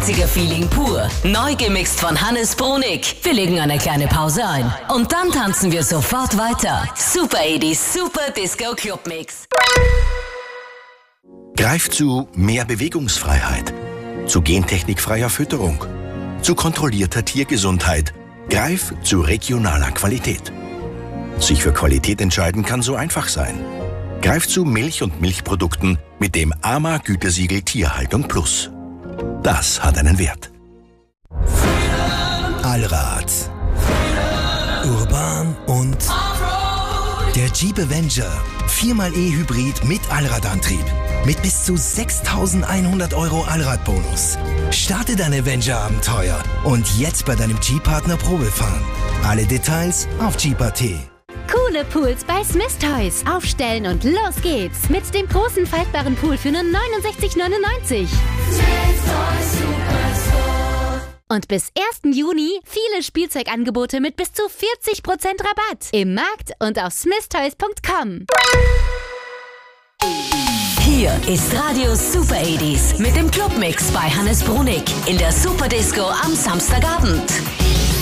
80er-Feeling pur. Neu gemixt von Hannes Brunig. Wir legen eine kleine Pause ein. Und dann tanzen wir sofort weiter. Super 80s, Super Disco Club Mix. Greif zu mehr Bewegungsfreiheit, zu gentechnikfreier Fütterung, zu kontrollierter Tiergesundheit. Greif zu regionaler Qualität. Sich für Qualität entscheiden kann so einfach sein. Greif zu Milch und Milchprodukten mit dem AMA-Gütesiegel Tierhaltung Plus. Das hat einen Wert. Allrad. Urban und der Jeep Avenger. 4xe Hybrid mit Allradantrieb. Mit bis zu 6.100 € Allradbonus. Starte dein Avenger-Abenteuer und jetzt bei deinem Jeep-Partner Probefahren. Alle Details auf Jeep.at. Coole Pools bei Smith Toys. Aufstellen und los geht's. Mit dem großen faltbaren Pool für nur 69,99 €. Und bis 1. Juni viele Spielzeugangebote mit bis zu 40% Rabatt. Im Markt und auf smithtoys.com. Hier ist Radio Super 80s mit dem Clubmix bei Hannes Brunig in der Super Disco am Samstagabend.